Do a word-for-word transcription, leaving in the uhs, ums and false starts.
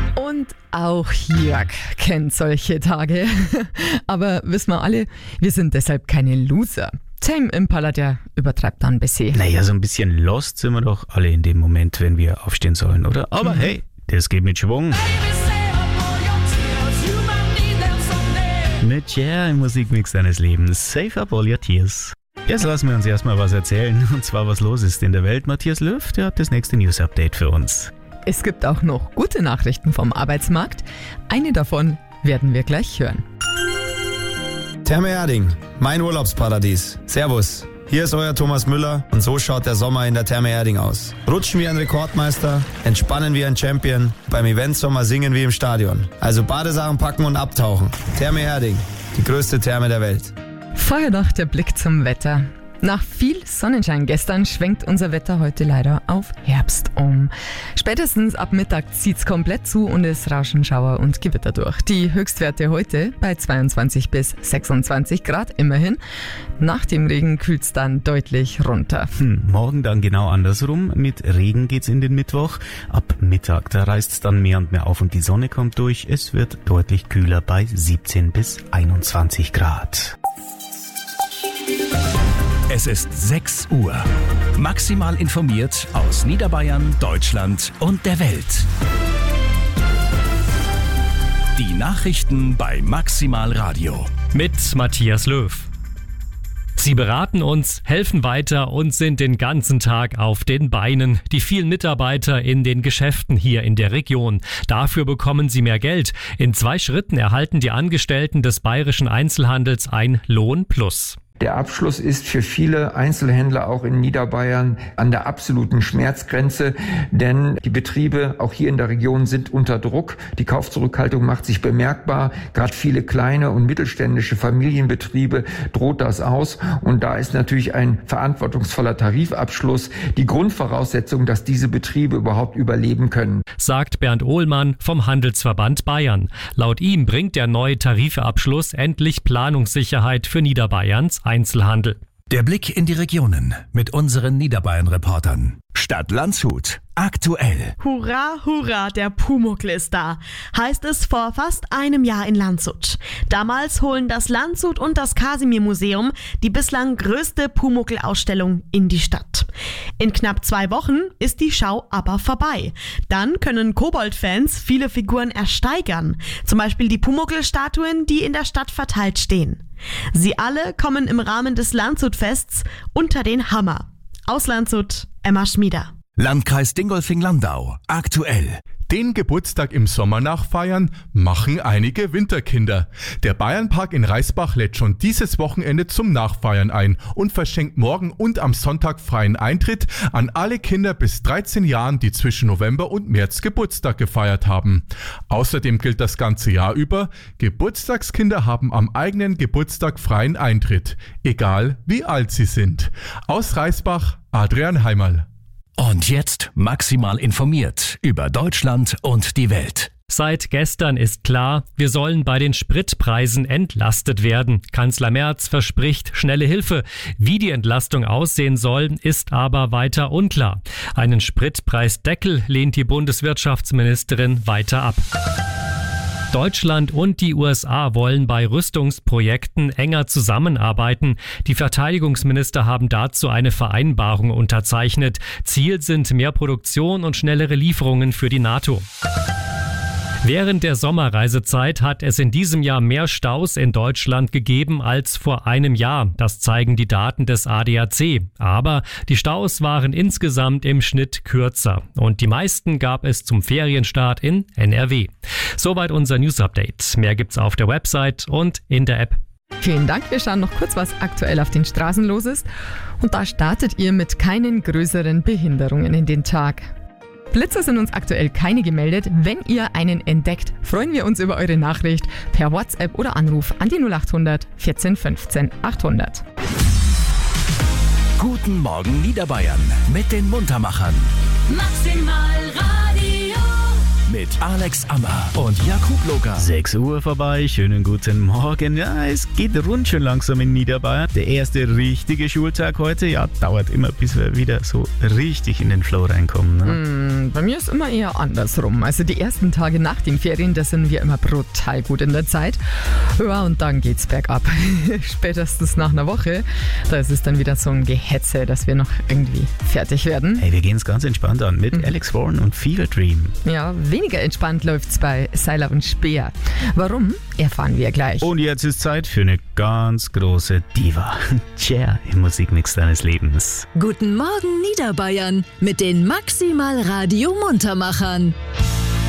Und auch Jörg kennt solche Tage. Aber wissen wir alle, wir sind deshalb keine Loser. Tame Impala, der übertreibt da ein bisschen. Naja, so ein bisschen lost sind wir doch alle in dem Moment, wenn wir aufstehen sollen, oder? Aber mhm. hey, das geht mit Schwung. Mit Cher im Musikmix deines Lebens. Save up all your tears. Jetzt lassen wir uns erstmal was erzählen, und zwar was los ist in der Welt. Matthias Löw, der hat das nächste News-Update für uns. Es gibt auch noch gute Nachrichten vom Arbeitsmarkt. Eine davon werden wir gleich hören. Therme Erding, mein Urlaubsparadies. Servus, hier ist euer Thomas Müller und so schaut der Sommer in der Therme Erding aus. Rutschen wie ein Rekordmeister, entspannen wie ein Champion, beim Eventsommer singen wie im Stadion. Also Badesachen packen und abtauchen. Therme Erding, die größte Therme der Welt. Vorher noch der Blick zum Wetter. Nach viel Sonnenschein gestern schwenkt unser Wetter heute leider auf Herbst um. Spätestens ab Mittag zieht's komplett zu und es rauschen Schauer und Gewitter durch. Die Höchstwerte heute bei zweiundzwanzig bis sechsundzwanzig Grad immerhin. Nach dem Regen kühlt's dann deutlich runter. Hm, morgen dann genau andersrum. Mit Regen geht's in den Mittwoch. Ab Mittag, da reißt's dann mehr und mehr auf und die Sonne kommt durch. Es wird deutlich kühler bei siebzehn bis einundzwanzig Grad. Es ist sechs Uhr. Maximal informiert aus Niederbayern, Deutschland und der Welt. Die Nachrichten bei Maximal Radio. Mit Matthias Löw. Sie beraten uns, helfen weiter und sind den ganzen Tag auf den Beinen. Die vielen Mitarbeiter in den Geschäften hier in der Region. Dafür bekommen sie mehr Geld. In zwei Schritten erhalten die Angestellten des Bayerischen Einzelhandels ein Lohnplus. Der Abschluss ist für viele Einzelhändler auch in Niederbayern an der absoluten Schmerzgrenze, denn die Betriebe auch hier in der Region sind unter Druck. Die Kaufzurückhaltung macht sich bemerkbar. Gerade viele kleine und mittelständische Familienbetriebe droht das aus. Und da ist natürlich ein verantwortungsvoller Tarifabschluss die Grundvoraussetzung, dass diese Betriebe überhaupt überleben können. Sagt Bernd Ohlmann vom Handelsverband Bayern. Laut ihm bringt der neue Tarifabschluss endlich Planungssicherheit für Niederbayerns Einzelhandel. Der Blick in die Regionen mit unseren Niederbayern-Reportern. Stadt Landshut. Aktuell. Hurra, hurra, der Pumuckl ist da, heißt es vor fast einem Jahr in Landshut. Damals holen das Landshut und das Kasimir-Museum die bislang größte Pumuckl-Ausstellung in die Stadt. In knapp zwei Wochen ist die Schau aber vorbei. Dann können Kobold-Fans viele Figuren ersteigern. Zum Beispiel die Pumuckl-Statuen, die in der Stadt verteilt stehen. Sie alle kommen im Rahmen des Landshut-Fests unter den Hammer. Aus Landshut, Emma Schmieder. Landkreis Dingolfing-Landau. Aktuell. Den Geburtstag im Sommer nachfeiern machen einige Winterkinder. Der Bayernpark in Reisbach lädt schon dieses Wochenende zum Nachfeiern ein und verschenkt morgen und am Sonntag freien Eintritt an alle Kinder bis dreizehn Jahren, die zwischen November und März Geburtstag gefeiert haben. Außerdem gilt das ganze Jahr über, Geburtstagskinder haben am eigenen Geburtstag freien Eintritt, egal wie alt sie sind. Aus Reisbach, Adrian Heimerl. Und jetzt maximal informiert über Deutschland und die Welt. Seit gestern ist klar, wir sollen bei den Spritpreisen entlastet werden. Kanzler Merz verspricht schnelle Hilfe. Wie die Entlastung aussehen soll, ist aber weiter unklar. Einen Spritpreisdeckel lehnt die Bundeswirtschaftsministerin weiter ab. Deutschland und die U S A wollen bei Rüstungsprojekten enger zusammenarbeiten. Die Verteidigungsminister haben dazu eine Vereinbarung unterzeichnet. Ziel sind mehr Produktion und schnellere Lieferungen für die NATO. Während der Sommerreisezeit hat es in diesem Jahr mehr Staus in Deutschland gegeben als vor einem Jahr. Das zeigen die Daten des A D A C. Aber die Staus waren insgesamt im Schnitt kürzer. Und die meisten gab es zum Ferienstart in N R W. Soweit unser News-Update. Mehr gibt's auf der Website und in der App. Vielen Dank. Wir schauen noch kurz, was aktuell auf den Straßen los ist. Und da startet ihr mit keinen größeren Behinderungen in den Tag. Blitzer sind uns aktuell keine gemeldet. Wenn ihr einen entdeckt, freuen wir uns über eure Nachricht per WhatsApp oder Anruf an die null acht hundert vierzehn fünfzehn achthundert. Guten Morgen Niederbayern mit den Muntermachern. Maximal Radio. Mit mit Alex Ammer und Jakub Loga. sechs Uhr vorbei, schönen guten Morgen. Ja, es geht rund schon langsam in Niederbayern. Der erste richtige Schultag heute, ja, dauert immer, bis wir wieder so richtig in den Flow reinkommen. Ne? Mm, bei mir ist immer eher andersrum. Also die ersten Tage nach den Ferien, da sind wir immer brutal gut in der Zeit. Ja, und dann geht's bergab. Spätestens nach einer Woche, da ist es dann wieder so ein Gehetze, dass wir noch irgendwie fertig werden. Hey, wir gehen es ganz entspannt an mit mhm. Alex Warren und Fever Dream. Ja, weniger entspannt läuft's bei Seiler und Speer. Warum? Erfahren wir gleich. Und jetzt ist Zeit für eine ganz große Diva. Cher im Musikmix deines Lebens. Guten Morgen Niederbayern mit den Maximal Radio Muntermachern.